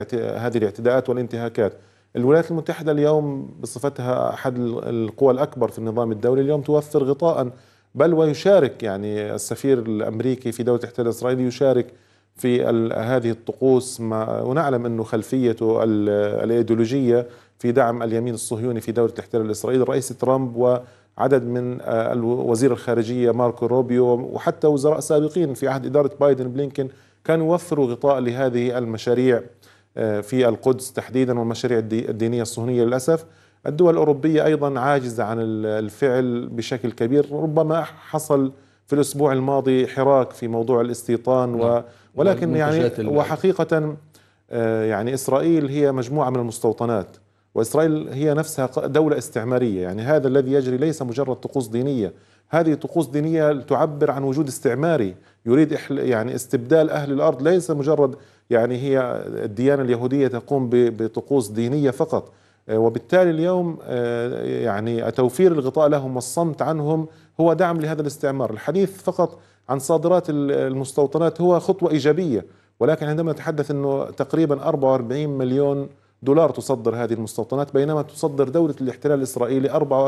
هذه الاعتداءات والانتهاكات. الولايات المتحدة اليوم بصفتها أحد القوى الأكبر في النظام الدولي اليوم توفر غطاء، بل ويشارك يعني السفير الأمريكي في دولة الاحتلال الإسرائيلي يشارك في هذه الطقوس، ونعلم أنه خلفيته الإيديولوجية في دعم اليمين الصهيوني في دولة الاحتلال الإسرائيلي. الرئيس ترامب وعدد من وزير الخارجية ماركو روبيو وحتى وزراء سابقين في عهد إدارة بايدن بلينكن كانوا يوفروا غطاء لهذه المشاريع في القدس تحديدا والمشاريع الدينية الصهيونية. للأسف الدول الأوروبية أيضا عاجزة عن الفعل بشكل كبير. ربما حصل في الأسبوع الماضي حراك في موضوع الاستيطان ولكن يعني وحقيقة يعني إسرائيل هي مجموعة من المستوطنات، وإسرائيل هي نفسها دولة استعمارية. يعني هذا الذي يجري ليس مجرد طقوس دينية، هذه طقوس دينية تعبر عن وجود استعماري يريد يعني استبدال أهل الأرض. ليس مجرد يعني هي الديانة اليهودية تقوم بطقوس دينية فقط، وبالتالي اليوم يعني توفير الغطاء لهم والصمت عنهم هو دعم لهذا الاستعمار. الحديث فقط عن صادرات المستوطنات هو خطوة إيجابية، ولكن عندما نتحدث أنه تقريبا 44 مليون دولار تصدر هذه المستوطنات، بينما تصدر دولة الاحتلال الإسرائيلي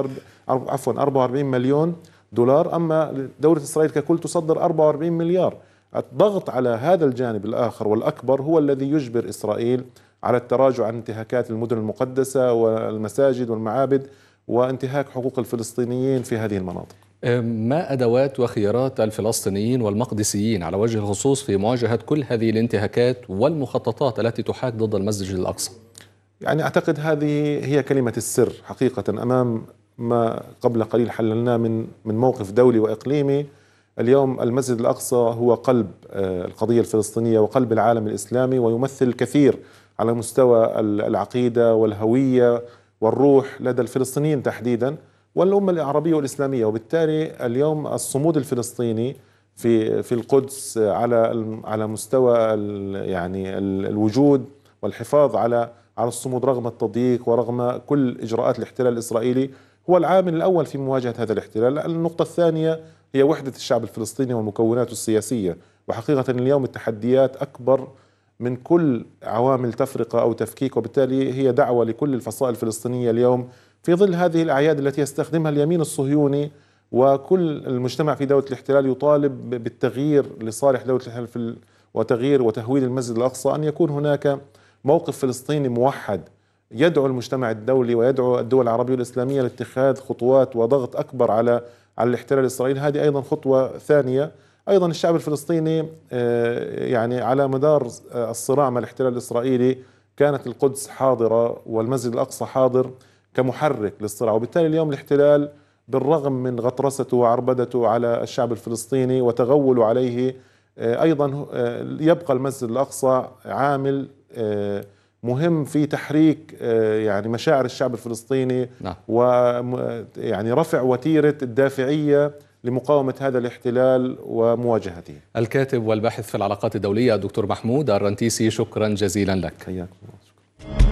44 مليون دولار، أما دولة إسرائيل ككل تصدر 44 مليار. الضغط على هذا الجانب الآخر والأكبر هو الذي يجبر إسرائيل على التراجع عن انتهاكات المدن المقدسة والمساجد والمعابد وانتهاك حقوق الفلسطينيين في هذه المناطق. ما أدوات وخيارات الفلسطينيين والمقدسيين على وجه الخصوص في مواجهة كل هذه الانتهاكات والمخططات التي تحاك ضد المسجد الأقصى؟ يعني أعتقد هذه هي كلمة السر حقيقة أمام ما قبل قليل حللناه من موقف دولي وإقليمي. اليوم المسجد الأقصى هو قلب القضية الفلسطينية وقلب العالم الإسلامي، ويمثل الكثير على مستوى العقيدة والهوية والروح لدى الفلسطينيين تحديدا والأمة العربية والإسلامية. وبالتالي اليوم الصمود الفلسطيني في القدس على مستوى يعني الوجود والحفاظ على الصمود رغم التضييق ورغم كل إجراءات الاحتلال الإسرائيلي هو العامل الأول في مواجهة هذا الاحتلال. النقطة الثانية هي وحدة الشعب الفلسطيني ومكوناته السياسية، وحقيقة اليوم التحديات أكبر من كل عوامل تفرقة أو تفكيك، وبالتالي هي دعوة لكل الفصائل الفلسطينية اليوم في ظل هذه الأعياد التي يستخدمها اليمين الصهيوني وكل المجتمع في دولة الاحتلال يطالب بالتغيير لصالح دولة الاحتلال وتغيير وتهويد المسجد الأقصى، أن يكون هناك موقف فلسطيني موحد يدعو المجتمع الدولي ويدعو الدول العربية والإسلامية لاتخاذ خطوات وضغط أكبر على الاحتلال الإسرائيلي. هذه أيضا خطوة ثانية. أيضا الشعب الفلسطيني يعني على مدار الصراع مع الاحتلال الإسرائيلي كانت القدس حاضرة والمسجد الأقصى حاضر كمحرك للصراع، وبالتالي اليوم الاحتلال بالرغم من غطرسته وعربدته على الشعب الفلسطيني وتغوله عليه أيضا يبقى المسجد الأقصى عامل مهم في تحريك يعني مشاعر الشعب الفلسطيني ويعني رفع وتيرة الدافعية لمقاومة هذا الاحتلال ومواجهته. الكاتب والباحث في العلاقات الدولية الدكتور محمود الرنتيسي، شكرا جزيلا لك. حياكم الله.